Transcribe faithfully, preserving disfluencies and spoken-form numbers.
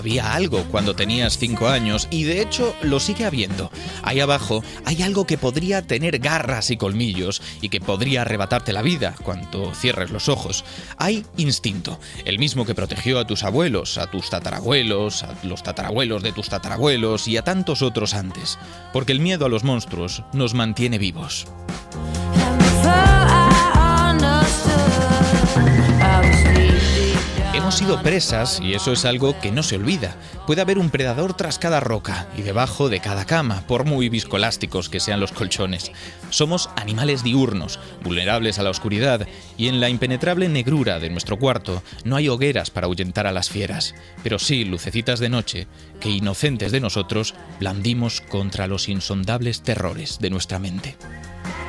había algo cuando tenías cinco años y de hecho lo sigue habiendo. Ahí abajo hay algo que podría tener garras y colmillos y que podría arrebatarte la vida cuando cierres los ojos. Hay instinto, el mismo que protegió a tus abuelos, a tus tatarabuelos, a los tatarabuelos de tus tatarabuelos y a tantos otros antes. Porque el miedo a los monstruos nos mantiene vivos. Hemos sido presas y eso es algo que no se olvida. Puede haber un predador tras cada roca y debajo de cada cama, por muy viscoelásticos que sean los colchones. Somos animales diurnos, vulnerables a la oscuridad, y en la impenetrable negrura de nuestro cuarto no hay hogueras para ahuyentar a las fieras, pero sí lucecitas de noche que, inocentes de nosotros, blandimos contra los insondables terrores de nuestra mente.